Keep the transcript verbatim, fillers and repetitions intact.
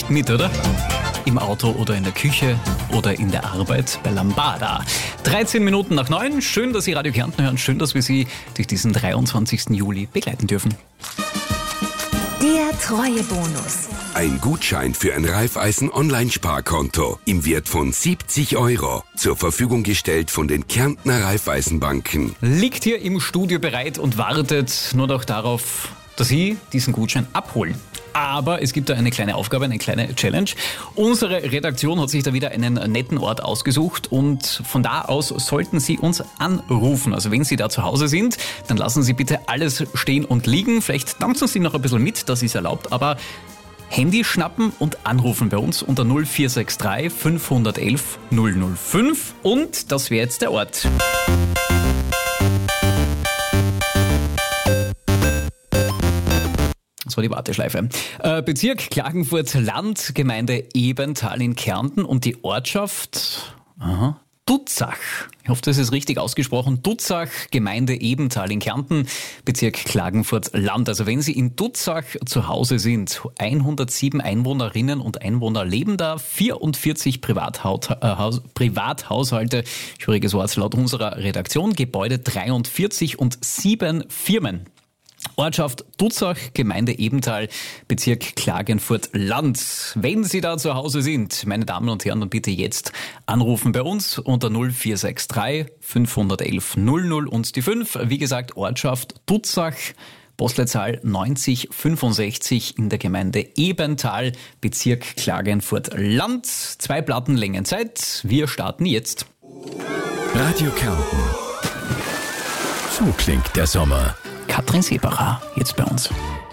nicht mit, oder? Im Auto oder in der Küche oder in der Arbeit bei Lambada. dreizehn Minuten nach neun. Schön, dass Sie Radio Kärnten hören. Schön, dass wir Sie durch diesen dreiundzwanzigsten Juli begleiten dürfen. Der Treuebonus. Ein Gutschein für ein Raiffeisen-Online-Sparkonto im Wert von siebzig Euro. Zur Verfügung gestellt von den Kärntner Raiffeisenbanken. Liegt hier im Studio bereit und wartet nur noch darauf, dass Sie diesen Gutschein abholen. Aber es gibt da eine kleine Aufgabe, eine kleine Challenge. Unsere Redaktion hat sich da wieder einen netten Ort ausgesucht und von da aus sollten Sie uns anrufen. Also wenn Sie da zu Hause sind, dann lassen Sie bitte alles stehen und liegen. Vielleicht tanzen Sie noch ein bisschen mit, das ist erlaubt, aber Handy schnappen und anrufen bei uns unter null vier sechs drei fünf eins eins null null fünf und das wäre jetzt der Ort. Das war die Warteschleife. Äh, Bezirk Klagenfurt-Land, Gemeinde Ebenthal in Kärnten und die Ortschaft aha, Dutzach. Ich hoffe, das ist richtig ausgesprochen. Dutzach, Gemeinde Ebenthal in Kärnten, Bezirk Klagenfurt-Land. Also wenn Sie in Dutzach zu Hause sind, hundertsieben Einwohnerinnen und Einwohner leben da, vierundvierzig Privathaus, äh, Haus, Privathaushalte, schwieriges Wort laut unserer Redaktion, Gebäude dreiundvierzig und sieben Firmen. Ortschaft Dutzach, Gemeinde Ebenthal, Bezirk Klagenfurt-Land. Wenn Sie da zu Hause sind, meine Damen und Herren, dann bitte jetzt anrufen bei uns unter null vier sechs drei fünf eins eins null null und die fünf. Wie gesagt, Ortschaft Dutzach, Postleitzahl neunzig fünfundsechzig in der Gemeinde Ebenthal, Bezirk Klagenfurt-Land. Zwei Plattenlängen Zeit. Wir starten jetzt. Radio Kärnten. So klingt der Sommer. Katrin Seebacher, jetzt bei uns.